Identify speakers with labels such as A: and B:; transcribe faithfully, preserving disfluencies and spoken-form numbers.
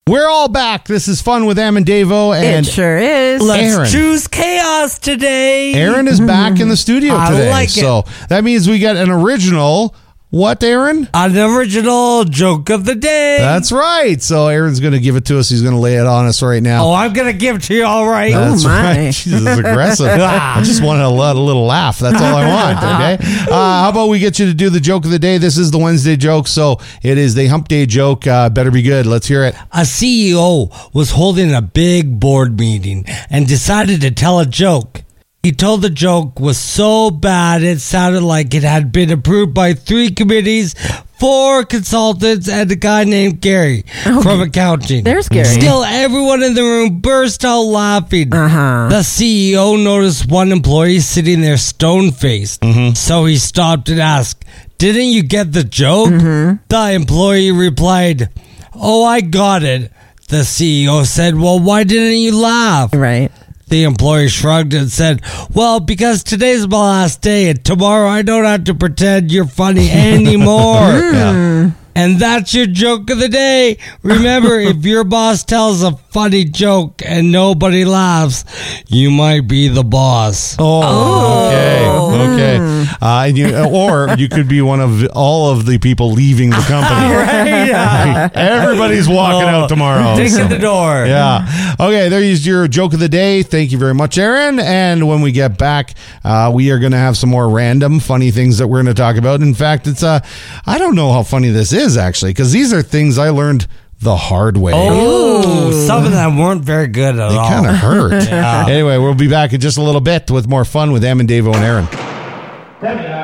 A: We're all back. This is Fun with Em and Davo. And
B: it sure is.
C: Let's
A: Aaron.
C: choose chaos today.
A: Aaron is back in the studio
C: I
A: today.
C: like it.
A: So that means we got an original. What, Aaron?
C: An original joke of the day.
A: That's right. So Aaron's going to give it to us. He's going to lay it on us right now.
C: Oh, I'm going to give it to you all right.
A: That's
B: Oh, my.
A: right. Jesus, it's aggressive. I just wanted a, lot, a little laugh. That's all I want, okay? Uh, how about we get you to do the joke of the day? This is the Wednesday joke, so it is the hump day joke. Uh, better be good. Let's hear it.
C: A C E O was holding a big board meeting and decided to tell a joke. He told the joke was so bad it sounded like it had been approved by three committees, four consultants, and a guy named Gary
B: Okay.
C: from accounting.
B: There's Gary.
C: Still, everyone in the room burst out laughing.
B: Uh-huh.
C: The C E O noticed one employee sitting there stone-faced, so he stopped and asked, "Didn't you get the joke?" The employee replied, "Oh, I got it." The C E O said, "Well, why didn't you laugh?"
B: Right.
C: The employee shrugged and said, "Well, because today's my last day and tomorrow I don't have to pretend you're funny anymore."
A: Yeah.
C: And that's your joke of the day. Remember, if your boss tells a funny joke and nobody laughs, you might be the boss.
A: Oh, okay, okay. Uh, and you, or you could be one of all of the people leaving the company.
C: Right?
A: Everybody's walking out tomorrow.
C: Dick in the door.
A: Yeah. Okay, there's your joke of the day. Thank you very much, Aaron. And when we get back, uh, we are going to have some more random funny things that we're going to talk about. In fact, it's uh, I don't know how funny this is, actually, because these are things I learned the hard way.
C: Oh, some of them weren't very good at
A: They
C: all.
A: kind of hurt.
C: Yeah.
A: Anyway, we'll be back in just a little bit with more fun with Em and Davo and Aaron.